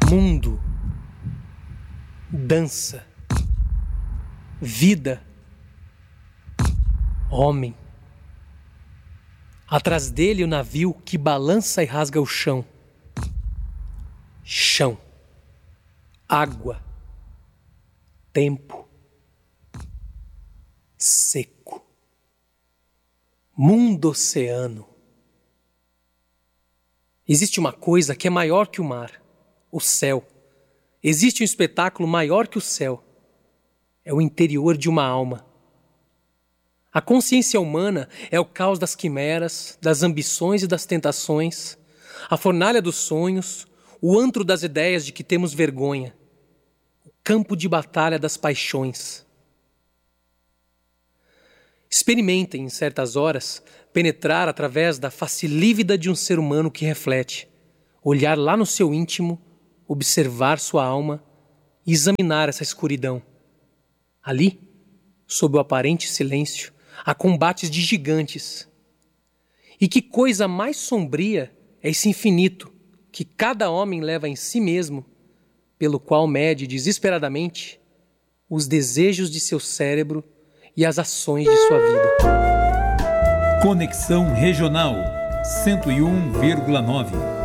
Mundo, dança, vida, homem. Atrás dele o navio que balança e rasga o chão. Chão, água, tempo, seco. Mundo oceano. Existe uma coisa que é maior que o mar, o céu. Existe um espetáculo maior que o céu. É o interior de uma alma. A consciência humana é o caos das quimeras, das ambições e das tentações, a fornalha dos sonhos, o antro das ideias de que temos vergonha, o campo de batalha das paixões. Experimentem, em certas horas, penetrar através da face lívida de um ser humano que reflete, olhar lá no seu íntimo, observar sua alma e examinar essa escuridão. Ali, sob o aparente silêncio, há combates de gigantes. E que coisa mais sombria é esse infinito que cada homem leva em si mesmo, pelo qual mede desesperadamente os desejos de seu cérebro e as ações de sua vida. Conexão Regional 101,9